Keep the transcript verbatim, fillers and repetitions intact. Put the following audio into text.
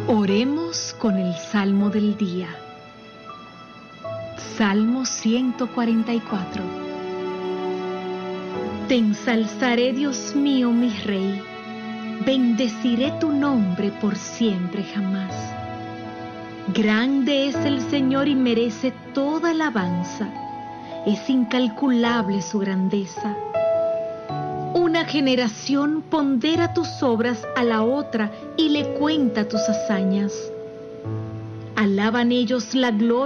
Oremos con el Salmo del día. Salmo ciento cuarenta y cuatro. Te ensalzaré, Dios mío, mi Rey, bendeciré tu nombre por siempre jamás. Grande es el Señor y merece toda alabanza, es incalculable su grandeza. Una generación pondera tus obras a la otra y le cuenta tus hazañas. Alaban ellos la gloria